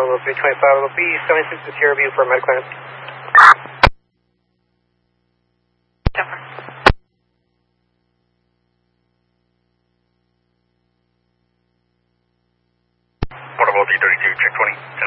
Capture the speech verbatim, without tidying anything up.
level three twenty-five, it'll be seventy-six to Sierra View for med clearance. Portable D thirty-two, check twenty.